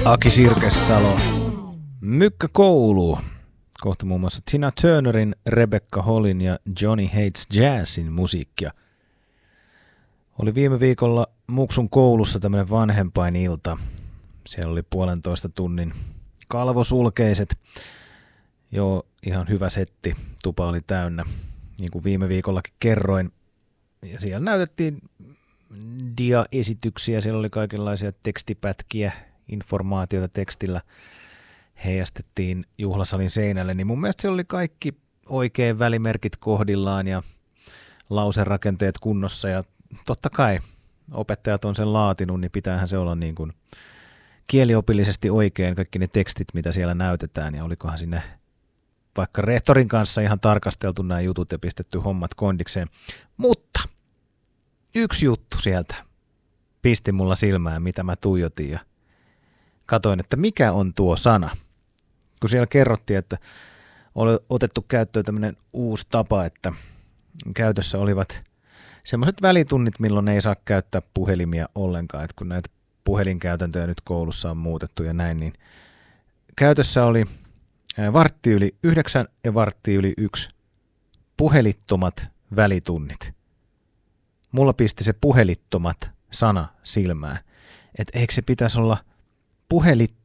Aki Sirkessalo. Mykkäkoulu. Kohta muun muassa Tina Turnerin, Rebecca Hallin ja Johnny Hates Jazzin musiikkia. Oli viime viikolla Muksun koulussa tämmöinen vanhempainilta. Siellä oli 1,5 tunnin kalvosulkeiset. Joo, ihan hyvä setti. Tupa oli täynnä, niin kuin viime viikollakin kerroin. Ja siellä näytettiin dia-esityksiä, siellä oli kaikenlaisia tekstipätkiä, informaatiota tekstillä heijastettiin juhlasalin seinälle, niin mun mielestä siellä oli kaikki oikein välimerkit kohdillaan ja lauserakenteet kunnossa, ja totta kai opettajat on sen laatinut, niin pitäähän se olla niin kuin kieliopillisesti oikein kaikki ne tekstit, mitä siellä näytetään, ja olikohan sinne vaikka rehtorin kanssa ihan tarkasteltu nämä jutut ja pistetty hommat kondikseen. Mutta yksi juttu sieltä pisti mulla silmään, mitä mä tuijotin, ja katoin, että mikä on tuo sana. Kun siellä kerrottiin, että oli otettu käyttöön tämmöinen uusi tapa, että käytössä olivat semmoiset välitunnit, milloin ei saa käyttää puhelimia ollenkaan. Että kun näitä puhelinkäytäntöjä nyt koulussa on muutettu ja näin, niin käytössä oli 8:15 ja 1:15 puhelittomat välitunnit. Mulla pisti se puhelittomat sana silmään. Että eikö se pitäisi olla